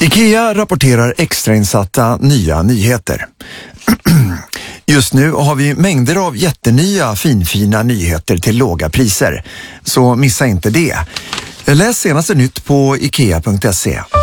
IKEA rapporterar extrainsatta nya nyheter. Just nu har vi mängder av jättenya finfina nyheter till låga priser. Så missa inte det. Läs senaste nytt på ikea.se.